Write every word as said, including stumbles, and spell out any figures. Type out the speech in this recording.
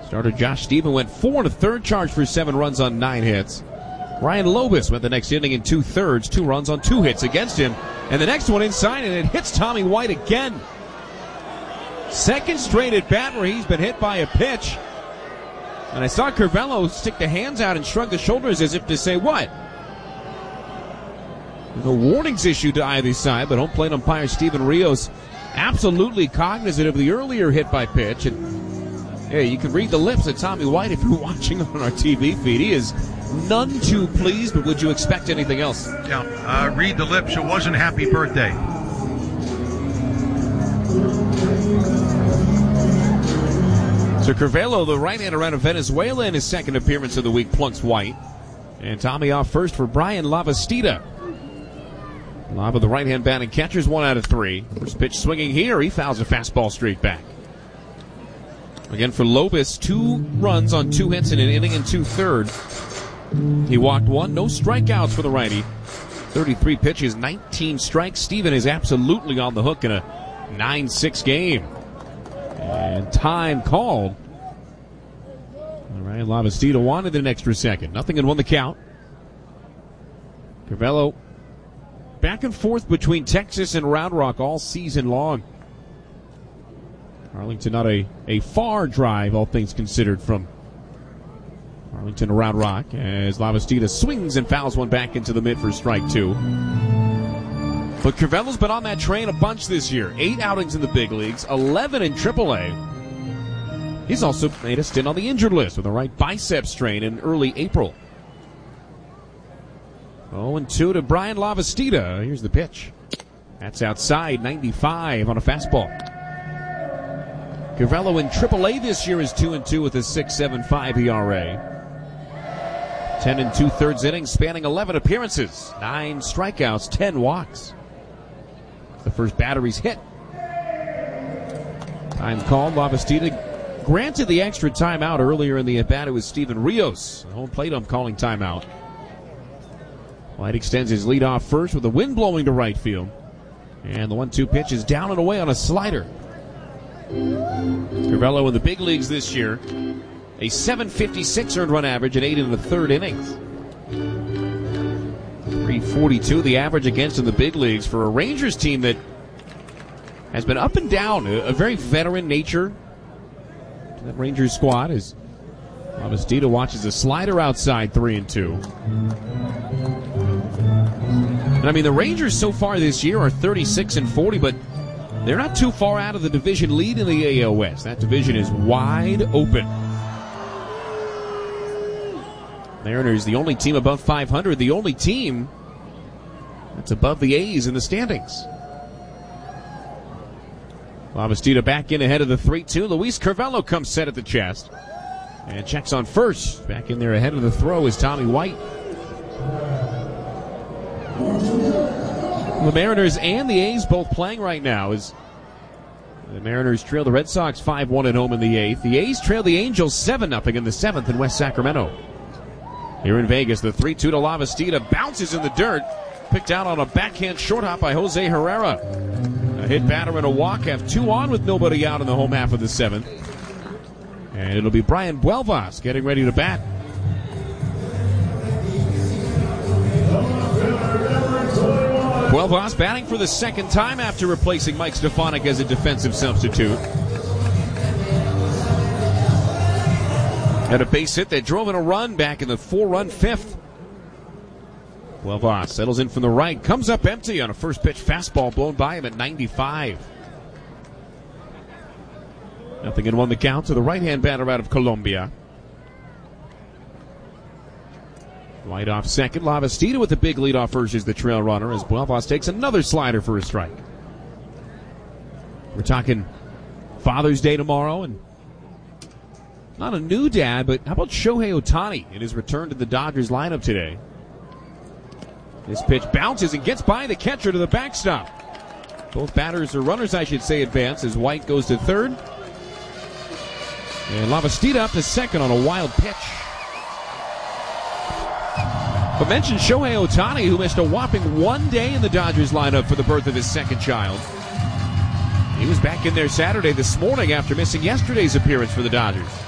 Starter Josh Stephen went four and a third, charged for seven runs on nine hits. Ryan Lobus went the next inning in two thirds, two runs on two hits against him. And the next one inside, and it hits Tommy White again. Second straight at bat where he's been hit by a pitch. And I saw Curvelo stick the hands out and shrug the shoulders as if to say, what? No warnings issued to either side, but home plate umpire Steven Rios absolutely cognizant of the earlier hit by pitch. And yeah, you can read the lips of Tommy White if you're watching on our T V feed. He is none too pleased, but would you expect anything else? Yeah, uh, read the lips. It wasn't happy birthday. So Curvelo, the right-hander out of Venezuela, in his second appearance of the week, plunks White. And Tommy off first for Brian Lavastida. Lava, the right-hand batting catcher's one out of three. First pitch swinging here. He fouls a fastball straight back. Again for Lobus, two runs on two hits in an inning and two-thirds. He walked one, no strikeouts for the righty. thirty-three pitches, nineteen strikes. Steven is absolutely on the hook in a nine six game. And time called. All right, Lavastida wanted an extra second. Nothing and won the count. Curvelo back and forth between Texas and Round Rock all season long. Arlington not a, a far drive, all things considered, from Arlington to Round Rock, as Lavastida swings and fouls one back into the mid for strike two. But Curvelo's been on that train a bunch this year. Eight outings in the big leagues, eleven in triple A. He's also made a stint on the injured list with a right bicep strain in early April. oh and two to Brian Lavastida. Here's the pitch. That's outside, ninety-five on a fastball. Curvelo in triple A this year is two and two with a six point seven five E R A. ten and two-thirds innings spanning eleven appearances. Nine strikeouts, ten walks. The first battery's hit. Time called. Lavastida granted the extra timeout earlier in the at-bat. It was Steven Rios, the home plate ump, calling timeout. White extends his lead off first with the wind blowing to right field. And the one two pitch is down and away on a slider. Curvelo in the big leagues this year, a seven fifty-six earned run average and eight in the third innings. three forty-two the average against in the big leagues for a Rangers team that has been up and down. A, a very veteran nature to that Rangers squad as Lavastida watches a slider outside, three and two. And I mean, the Rangers so far this year are thirty-six and forty, but they're not too far out of the division lead in the A L West. That division is wide open. Mariners, the only team above five hundred, the only team that's above the A's in the standings. Lavastida back in ahead of the three two. Luis Curvelo comes set at the chest and checks on first. Back in there ahead of the throw is Tommy White. The Mariners and the A's both playing right now as the Mariners trail the Red Sox five one at home in the eighth. The A's trail the Angels seven nothing in the seventh in West Sacramento. Here in Vegas, the three two to Lavastida bounces in the dirt. Picked out on a backhand short hop by Jose Herrera. A hit batter and a walk have two on with nobody out in the home half of the seventh. And it'll be Brian Buelvas getting ready to bat. Buelvas batting for the second time after replacing Mike Stefanik as a defensive substitute. Had a base hit that drove in a run back in the four-run fifth. Buelvas settles in from the right, comes up empty on a first pitch fastball blown by him at ninety-five. Nothing in one the count to the right-hand batter out of Colombia. White off second. Lavastida with the big leadoff versus the trail runner as Buelvas takes another slider for a strike. We're talking Father's Day tomorrow, and not a new dad, but how about Shohei Ohtani in his return to the Dodgers lineup today? This pitch bounces and gets by the catcher to the backstop. Both batters, or runners I should say, advance as White goes to third. And Lavastida up to second on a wild pitch. But mention Shohei Ohtani, who missed a whopping one day in the Dodgers lineup for the birth of his second child. He was back in there Saturday this morning after missing yesterday's appearance for the Dodgers.